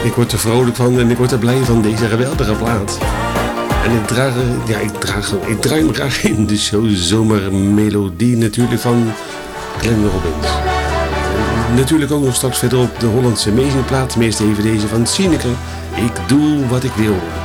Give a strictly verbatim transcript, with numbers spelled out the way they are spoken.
Ik word er vrolijk van en ik word er blij van deze geweldige plaat. En ik draag, ja, ik draag, ik draai me graag in de show zomermelodie natuurlijk van Glenn Robbins. En natuurlijk ook nog straks verderop de Hollandse Amazing plaat. Meest even deze van Sineke. Ik doe wat ik wil.